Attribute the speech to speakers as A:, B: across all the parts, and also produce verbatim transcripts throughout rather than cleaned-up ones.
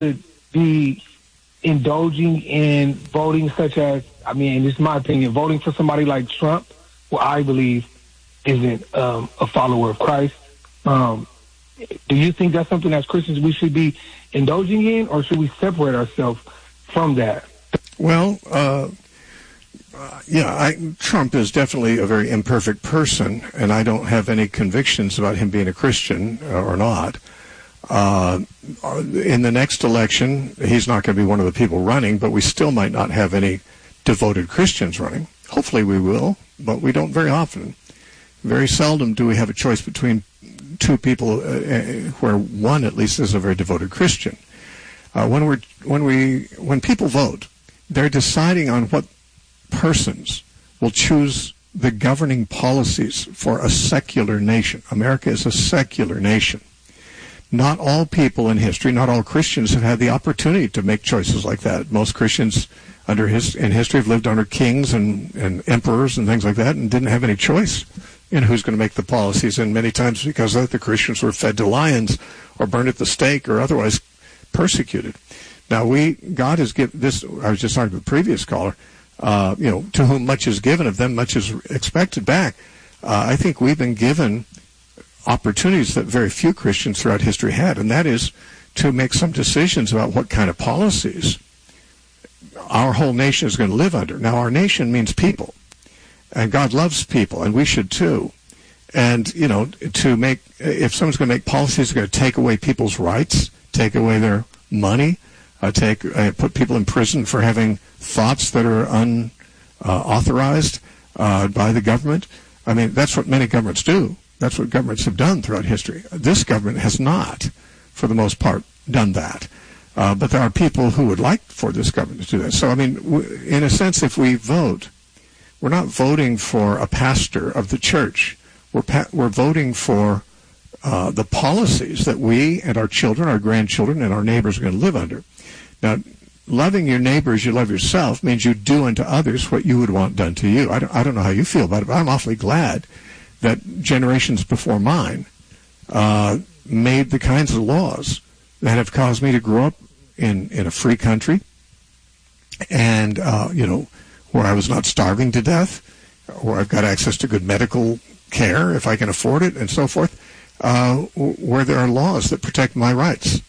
A: should be indulging in voting such as, I mean, and this is my opinion, voting for somebody like Trump, who I believe isn't um, a follower of Christ. Um, do you think that's something as Christians we should be indulging in, or should we separate ourselves from that?
B: Well, uh, uh, yeah, I, Trump is definitely a very imperfect person, and I don't have any convictions about him being a Christian uh, or not. Uh, in the next election, he's not going to be one of the people running, but we still might not have any devoted Christians running. Hopefully we will, but we don't very often. Very seldom do we have a choice between two people uh, where one at least is a very devoted Christian. Uh, when we're when we when people vote, they're deciding on what persons will choose the governing policies for a secular nation. America is a secular nation. Not all people in history, not all Christians have had the opportunity to make choices like that. Most Christians under his, in history have lived under kings and, and emperors and things like that and didn't have any choice in who's going to make the policies. And many times because of that, the Christians were fed to lions or burned at the stake or otherwise persecuted. Now, we, God has given this, I was just talking to the previous caller, uh, you know, to whom much is given, of them much is expected back. Uh, I think we've been given opportunities that very few Christians throughout history had, and that is to make some decisions about what kind of policies our whole nation is going to live under. Now, our nation means people, and God loves people, and we should too. And, you know, to make, if someone's going to make policies that are going to take away people's rights, take away their money, uh, take uh, put people in prison for having thoughts that are unauthorized uh, by the government, I mean, that's what many governments do. That's what governments have done throughout history. This government has not, for the most part, done that. Uh, but there are people who would like for this government to do that. So, I mean, w- in a sense, if we vote, we're not voting for a pastor of the church. We're pa- we're voting for uh, the policies that we and our children, our grandchildren, and our neighbors are going to live under. Now, loving your neighbor as you love yourself means you do unto others what you would want done to you. I don't, I don't know how you feel about it, but I'm awfully glad that generations before mine uh, made the kinds of laws that have caused me to grow up in, in a free country and, uh, you know, where I was not starving to death, where I've got access to good medical care if I can afford it and so forth, uh, where there are laws that protect my rights.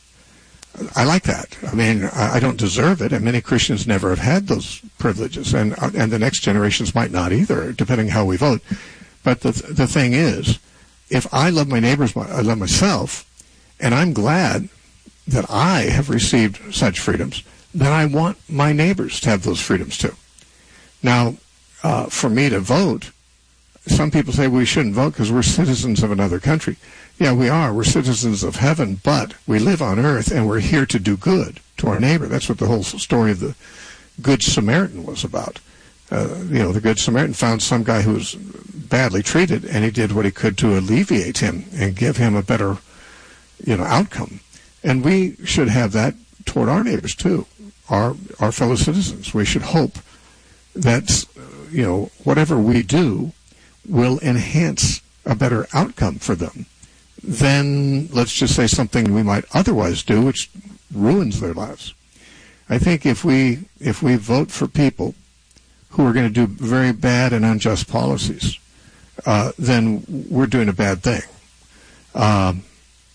B: I like that. I mean, I don't deserve it, and many Christians never have had those privileges, and and the next generations might not either, depending how we vote. But the the thing is, if I love my neighbors, I love myself, and I'm glad that I have received such freedoms, then I want my neighbors to have those freedoms too. Now, uh, for me to vote, some people say we shouldn't vote because we're citizens of another country. Yeah, we are. We're citizens of heaven, but we live on earth, and we're here to do good to our neighbor. That's what the whole story of the Good Samaritan was about. Uh, you know, the Good Samaritan found some guy who was badly treated, and he did what he could to alleviate him and give him a better, you know, outcome. And we should have that toward our neighbors too, our our fellow citizens. We should hope that, you know, whatever we do will enhance a better outcome for them than, let's just say, something we might otherwise do, which ruins their lives. I think if we if we vote for people who are going to do very bad and unjust policies, uh, then we're doing a bad thing. Um,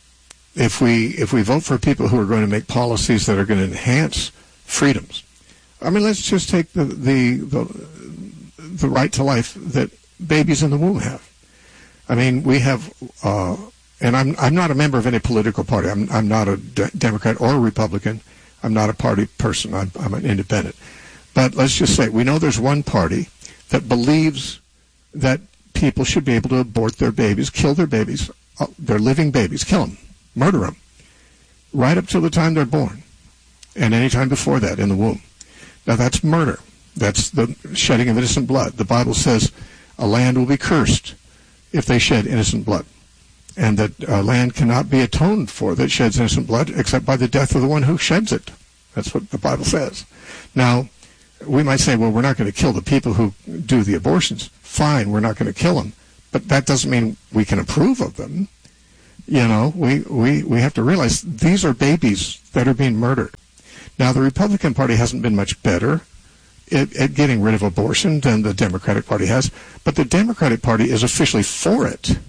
B: if we if we vote for people who are going to make policies that are going to enhance freedoms, I mean, let's just take the the the, the right to life that babies in the womb have. I mean, we have, uh, and I'm I'm not a member of any political party. I'm I'm not a de- Democrat or a Republican. I'm not a party person. I'm, I'm an independent. But let's just say we know there's one party that believes that people should be able to abort their babies, kill their babies, uh, their living babies, kill them, murder them, right up till the time they're born, and any time before that in the womb. Now that's murder. That's the shedding of innocent blood. The Bible says a land will be cursed if they shed innocent blood, and that a land cannot be atoned for that sheds innocent blood except by the death of the one who sheds it. That's what the Bible says. Now, we might say, well, we're not going to kill the people who do the abortions. Fine, we're not going to kill them. But that doesn't mean we can approve of them. You know, we, we, we have to realize these are babies that are being murdered. Now, the Republican Party hasn't been much better at, at getting rid of abortion than the Democratic Party has, but the Democratic Party is officially for it,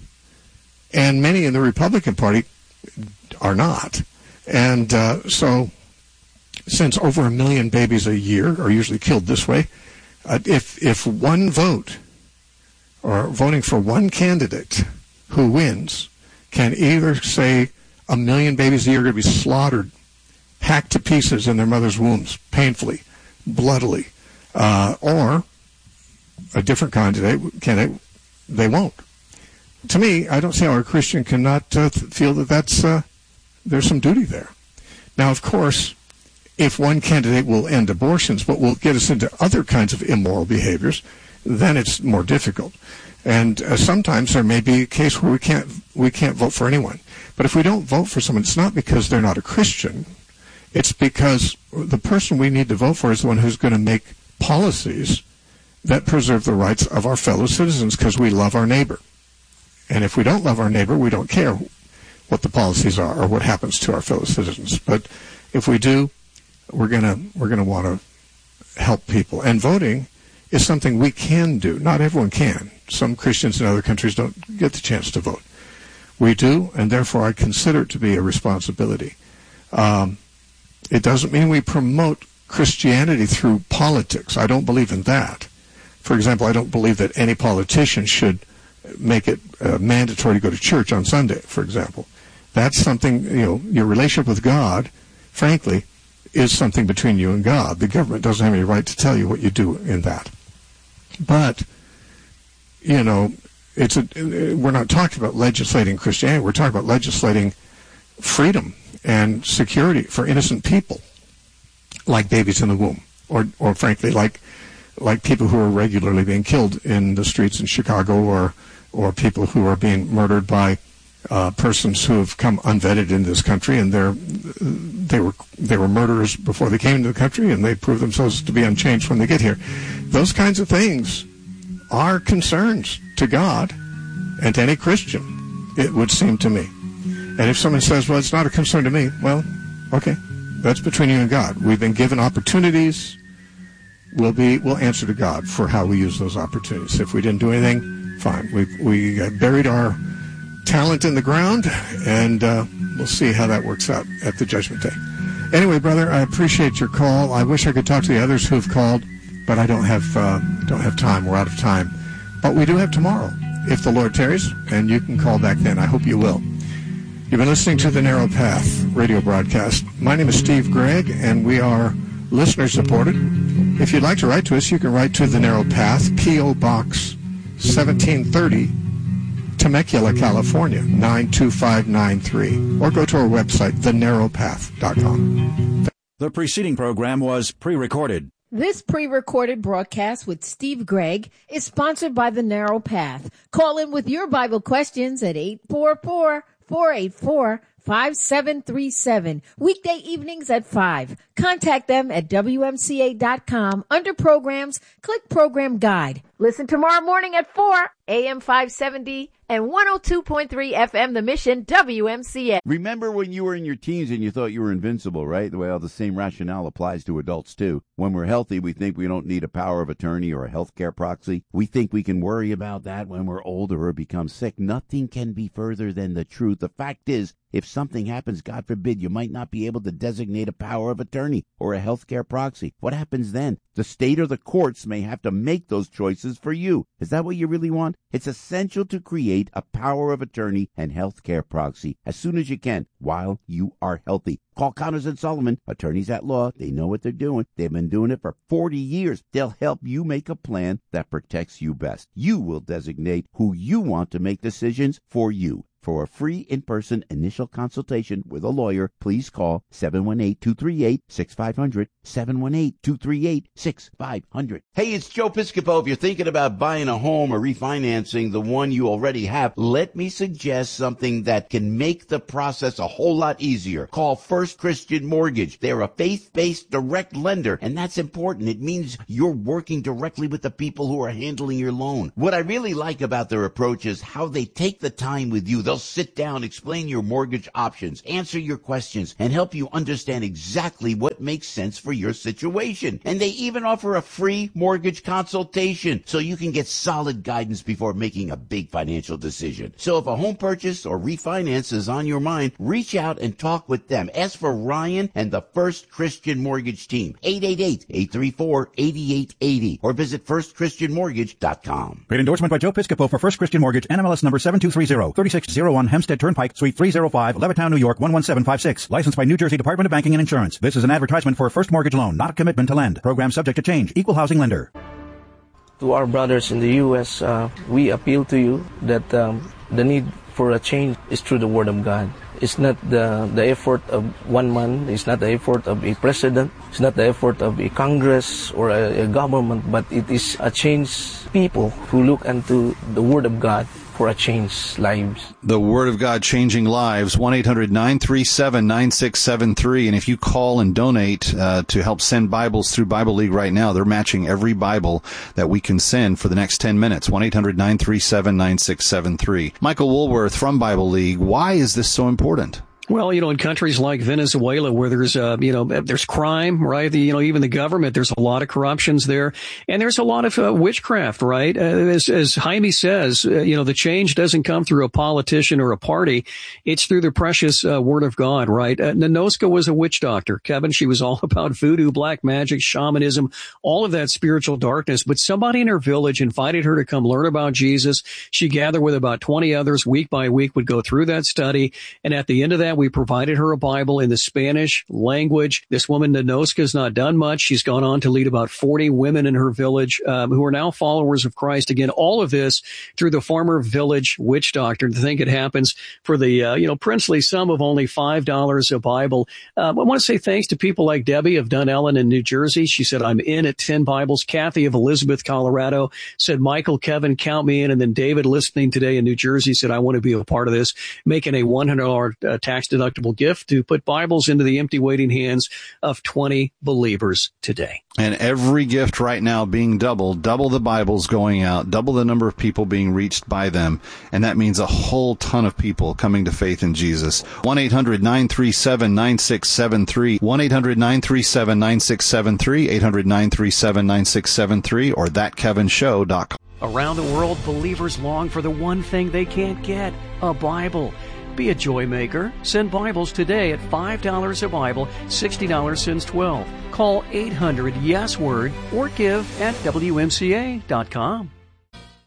B: and many in the Republican Party are not. And uh, so, since over a million babies a year are usually killed this way, uh, if if one vote, or voting for one candidate who wins, can either say a million babies a year are going to be slaughtered, hacked to pieces in their mother's wombs, painfully, bloodily, uh, or a different candidate, candidate, they won't. To me, I don't see how a Christian cannot uh, feel that that's uh, there's some duty there. Now, of course, if one candidate will end abortions, but will get us into other kinds of immoral behaviors, then it's more difficult. And uh, sometimes there may be a case where we can't we can't vote for anyone. But if we don't vote for someone, it's not because they're not a Christian. It's because the person we need to vote for is the one who's going to make policies that preserve the rights of our fellow citizens, because we love our neighbor. And if we don't love our neighbor, we don't care what the policies are or what happens to our fellow citizens. But if we do, we're gonna we're gonna want to help people. And voting is something we can do. Not everyone can. Some Christians in other countries don't get the chance to vote. We do, and therefore I consider it to be a responsibility. Um, it doesn't mean we promote Christianity through politics. I don't believe in that. For example, I don't believe that any politician should make it uh, mandatory to go to church on Sunday, for example. That's something, you know, your relationship with God, frankly, is something between you and God. The government doesn't have any right to tell you what you do in that. But, you know, it's a, we're not talking about legislating Christianity. We're talking about legislating freedom and security for innocent people, like babies in the womb, or, or frankly, like like people who are regularly being killed in the streets in Chicago, or or people who are being murdered by uh, persons who have come unvetted in this country, and they're they were they were murderers before they came into the country, and they prove themselves to be unchanged when they get here. Those kinds of things are concerns to God and to any Christian, it would seem to me. And if someone says, well, it's not a concern to me, well, okay, that's between you and God. We've been given opportunities. We'll be we'll answer to God for how we use those opportunities. If we didn't do anything, fine. We we uh, buried our talent in the ground, and uh, we'll see how that works out at the Judgment Day. Anyway, brother, I appreciate your call. I wish I could talk to the others who've called, but I don't have uh, don't have time. We're out of time. But we do have tomorrow, if the Lord tarries, and you can call back then. I hope you will. You've been listening to The Narrow Path radio broadcast. My name is Steve Gregg, and we are listener-supported. If you'd like to write to us, you can write to The Narrow Path, P O. Box seventeen thirty, Temecula, California, nine two five nine three, or go to our website, the narrow path dot com.
C: The preceding program was pre-recorded.
D: This pre-recorded broadcast with Steve Gregg is sponsored by The Narrow Path. Call in with your Bible questions at eight four four, four eight four, five seven three seven. Weekday evenings at five. Contact them at W M C A dot com. Under programs, click program guide. Listen tomorrow morning at four, A M five seventy and one oh two point three F M The Mission, W M C A.
E: Remember when you were in your teens and you thought you were invincible, right? Well, the same rationale applies to adults, too. When we're healthy, we think we don't need a power of attorney or a healthcare proxy. We think we can worry about that when we're older or become sick. Nothing can be further than the truth. The fact is, if something happens, God forbid, you might not be able to designate a power of attorney or a healthcare proxy. What happens then? The state or the courts may have to make those choices for you. Is that what you really want? It's essential to create a power of attorney and healthcare proxy as soon as you can while you are healthy. Call Connors and Sullivan, attorneys at law. They know what they're doing. They've been doing it for forty years. They'll help you make a plan that protects you best. You will designate who you want to make decisions for you. For a free in-person initial consultation with a lawyer, please call seven one eight, two three eight, six five zero zero, seven one eight, two three eight, six five zero zero. Hey, it's Joe Piscopo. If you're thinking about buying a home or refinancing the one you already have, let me suggest something that can make the process a whole lot easier. Call First Christian Mortgage. They're a faith-based direct lender, and that's important. It means you're working directly with the people who are handling your loan. What I really like about their approach is how they take the time with you. They'll sit down, explain your mortgage options, answer your questions, and help you understand exactly what makes sense for your situation. And they even offer a free mortgage consultation so you can get solid guidance before making a big financial decision. So if a home purchase or refinance is on your mind, reach out and talk with them. Ask for Ryan and the First Christian Mortgage Team, eight eight eight, eight three four, eight eight eight zero, or visit first christian mortgage dot com.
C: Paid endorsement by Joe Piscopo for First Christian Mortgage, N M L S number seven two three zero, thirty-six oh one Hempstead Turnpike, Suite three oh five, Levittown, New York, one one seven five six. Licensed by New Jersey Department of Banking and Insurance. This is an advertisement for a first mortgage loan, not a commitment to lend. Program subject to change. Equal housing lender.
F: To our brothers in the U S, uh, we appeal to you that um, the need for a change is through the Word of God. It's not the, the effort of one man. It's not the effort of a president. It's not the effort of a Congress or a, a government, but it is a changed people who look into the Word of God for a changed lives.
G: The Word of God changing lives, one eight hundred nine three seven nine six seven three. And if you call and donate uh, to help send Bibles through Bible League right now, they're matching every Bible that we can send for the next ten minutes, one eight hundred nine three seven nine six seven three. Michael Woolworth from Bible League, why is this so important?
H: Well, you know, in countries like Venezuela where there's, uh, you know, there's crime, right? The, you know, even the government, there's a lot of corruptions there. And there's a lot of uh, witchcraft, right? Uh, as, as Jaime says, uh, you know, the change doesn't come through a politician or a party. It's through the precious uh, Word of God, right? Uh, Nanoska was a witch doctor, Kevin. She was all about voodoo, black magic, shamanism, all of that spiritual darkness. But somebody in her village invited her to come learn about Jesus. She gathered with about twenty others week by week, would go through that study. And at the end of that, we provided her a Bible in the Spanish language. This woman, Nanoska, has not done much. She's gone on to lead about forty women in her village um, who are now followers of Christ. Again, all of this through the Farmer Village Witch Doctrine. To think it happens for the, uh, you know, princely sum of only five dollars a Bible. Um, I want to say thanks to people like Debbie of Dunellen in New Jersey. She said, I'm in at ten Bibles. Kathy of Elizabeth, Colorado said, Michael, Kevin, count me in. And then David, listening today in New Jersey, said, I want to be a part of this, making a one hundred dollars uh, tax deductible gift to put Bibles into the empty waiting hands of twenty believers today.
G: And every gift right now being doubled, double the Bibles going out, double the number of people being reached by them. And that means a whole ton of people coming to faith in Jesus. one eight hundred nine three seven nine six seven three, one eight hundred nine three seven nine six seven three, eight hundred nine three seven nine six seven three, or that kevin show dot com.
H: Around the world, believers long for the one thing they can't get, a Bible. Be a joy maker. Send Bibles today at five dollars a Bible, sixty dollars since twelve. Call eight hundred yes word or give at W M C A dot com.